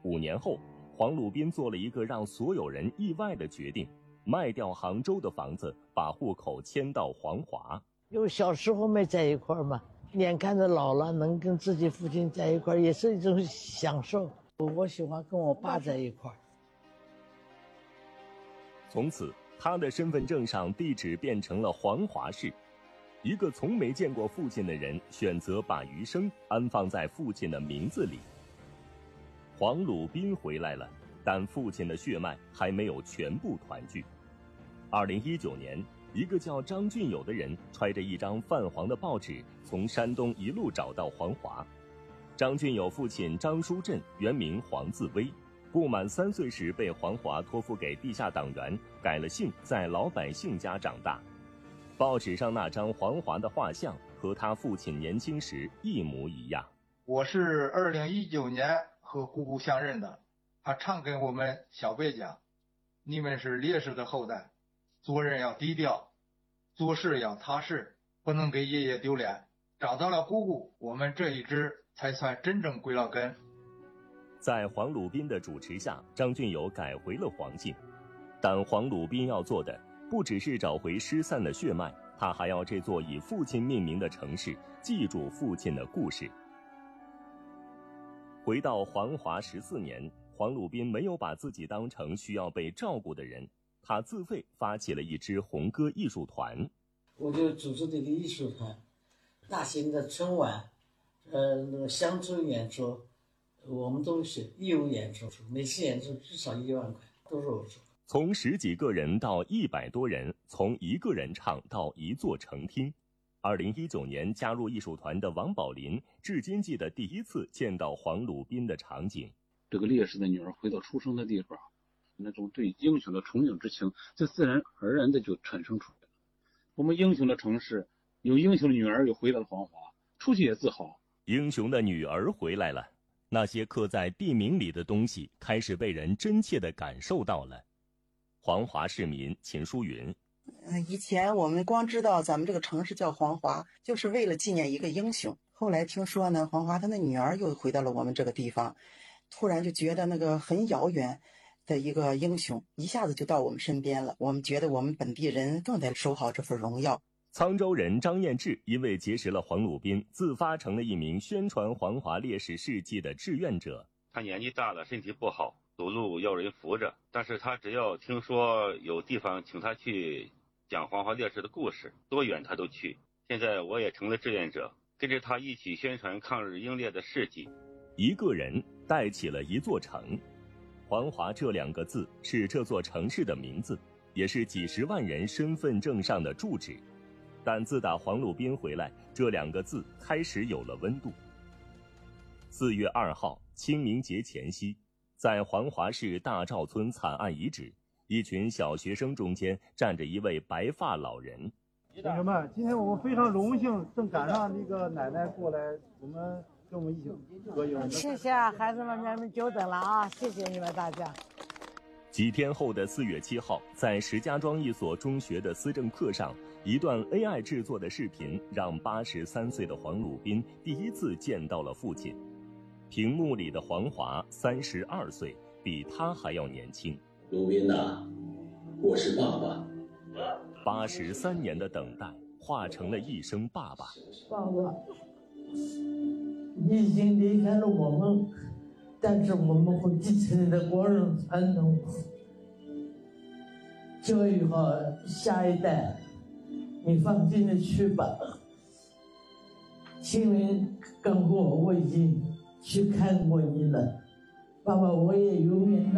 5年后，黄鲁宾做了一个让所有人意外的决定，卖掉杭州的房子，把户口迁到黄华。 因为小时候没在一块嘛，眼看着老了能跟自己父亲在一块，也是一种享受。我喜欢跟我爸在一块。 从此，他的身份证上地址变成了黄华市。一个从没见过父亲的人，选择把余生安放在父亲的名字里。黄鲁宾回来了，但父亲的血脉还没有全部团聚。2019年，一个叫张俊友的人揣着一张泛黄的报纸，从山东一路找到黄华。张俊友父亲张书振原名黄自威，不满3岁时被黄华托付给地下党员，改了姓，在老百姓家长大。报纸上那张黄华的画像和他父亲年轻时一模一样。 我是2019年和姑姑相认的，他常跟我们小辈讲，你们是烈士的后代，做人要低调，做事要踏实，不能给爷爷丢脸。找到了姑姑，我们这一支才算真正归了根。 在黄鲁宾的主持下，张俊友改回了黄姓，但黄鲁宾要做的不只是找回失散的血脉，他还要这座以父亲命名的城市记住父亲的故事。回到黄华14年，黄鲁宾没有把自己当成需要被照顾的人，他自费发起了一支红歌艺术团。 我就组织这个艺术团，大型的春晚，那个乡村演出，我们都是义务演出，每次演出至少1万块，都是我出。 从10几个人到100多人，从一个人唱到一座城厅。2019年加入艺术团的王宝林，至今记得第一次见到黄鲁宾的场景。 这个烈士的女儿回到出生的地方，那种对英雄的崇敬之情，就自然而然的就产生出来了。我们英雄的城市，有英雄的女儿又回到了黄华，出去也自豪。 英雄的女儿回来了，那些刻在地名里的东西开始被人真切地感受到了。黄华市民秦淑云， 以前我们光知道咱们这个城市叫黄华，就是为了纪念一个英雄。后来听说呢，黄华他的女儿又回到了我们这个地方，突然就觉得那个很遥远的一个英雄一下子就到我们身边了，我们觉得我们本地人更得守好这份荣耀。 沧州人张彦志因为结识了黄鲁宾，自发成了一名宣传黄华烈士事迹的志愿者。 他年纪大了，身体不好，走路要人扶着，但是他只要听说有地方请他去讲黄华烈士的故事，多远他都去。现在我也成了志愿者，跟着他一起宣传抗日英烈的事迹。 一个人带起了一座城，黄华这2个字是这座城市的名字，也是几十万人身份证上的住址。但自打黄鲁宾回来，这2个字开始有了温度。4月2号，清明节前夕，在黄华市大赵村惨案遗址，一群小学生中间站着一位白发老人。 同学们，今天我们非常荣幸，正赶上那个奶奶过来，跟我们一起合影。 谢谢啊，孩子们，你们久等了啊！谢谢你们大家。 几天后的4月7号，在石家庄一所中学的思政课上，一段 AI 制作的视频让83岁的黄鲁宾第一次见到了父亲。屏幕里的黄华32岁，比他还要年轻。 鲁宾呐，我是爸爸。 83年的等待化成了一声爸爸。 爸爸，你已经离开了我们，但是我们会继承你的光荣传统，教育好下一代。你放心的去吧，亲人跟过我已经去看过你了，爸爸，我也永远